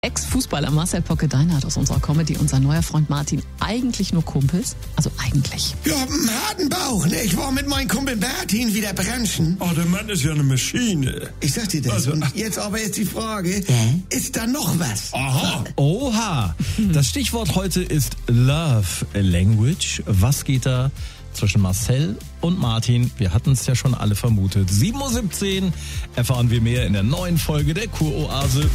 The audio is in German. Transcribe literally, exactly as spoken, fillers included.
Ex-Fußballer Marcel Pockedeiner hat aus unserer Comedy unser neuer Freund Martin eigentlich nur Kumpels. Also eigentlich. Ja, einen harten Bauch, ne? Ich war mit meinem Kumpel Martin wieder branchen. Oh, der Mann ist ja eine Maschine. Ich sag dir das. Also, und jetzt aber jetzt die Frage, ist da noch was? Aha. Oha! Das Stichwort heute ist Love Language. Was geht da zwischen Marcel und Martin? Wir hatten es ja schon alle vermutet. sieben Uhr siebzehn erfahren wir mehr in der neuen Folge der Kuroase.